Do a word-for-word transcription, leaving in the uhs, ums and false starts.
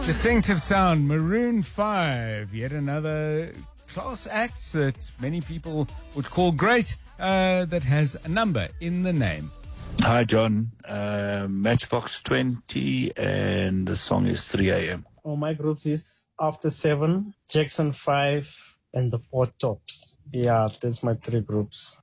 Distinctive sound, Maroon five, yet another class act that many people would call great, uh, that has a number in the name. Hi, John. Uh, Matchbox twenty, and the song is three a.m. Oh, my groups is After Seven, Jackson five, and the Four Tops. Yeah, that's my three groups.